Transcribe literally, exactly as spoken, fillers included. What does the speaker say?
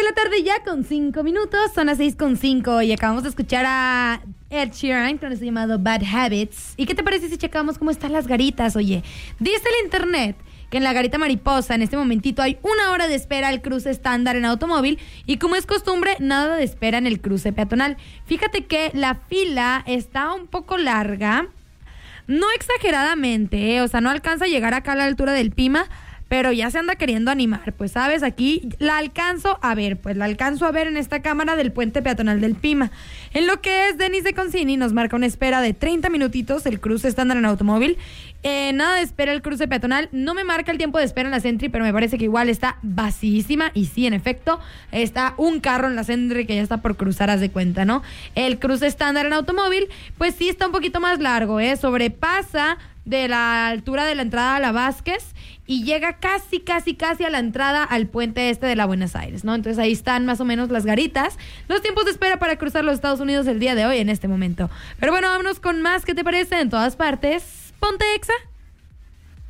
la tarde ya con cinco minutos, son las seis con cinco y acabamos de escuchar a Ed Sheeran con esto llamado Bad Habits. ¿Y qué te parece si checamos cómo están las garitas? Oye, dice el internet que en la Garita Mariposa en este momentito hay una hora de espera al cruce estándar en automóvil y como es costumbre, nada de espera en el cruce peatonal. Fíjate que la fila está un poco larga, no exageradamente, ¿eh? O sea, no alcanza a llegar acá a la altura del Pima, pero ya se anda queriendo animar, pues sabes, aquí la alcanzo a ver, pues la alcanzo a ver en esta cámara del puente peatonal del Pima. En lo que es Denis de Concini nos marca una espera de treinta minutitos el cruce estándar en automóvil, eh, nada de espera el cruce peatonal, no me marca el tiempo de espera en la Sentry, pero me parece que igual está vacíísima y sí, en efecto, está un carro en la Sentry que ya está por cruzar, haz de cuenta, ¿no? El cruce estándar en automóvil, pues sí está un poquito más largo, ¿eh? Sobrepasa de la altura de la entrada a la Vázquez y llega casi, casi, casi a la entrada al puente este de la Buenos Aires, ¿no? Entonces ahí están más o menos las garitas, los tiempos de espera para cruzar los Estados Unidos el día de hoy en este momento. Pero bueno, vámonos con más, ¿qué te parece? En todas partes, ponte Exa.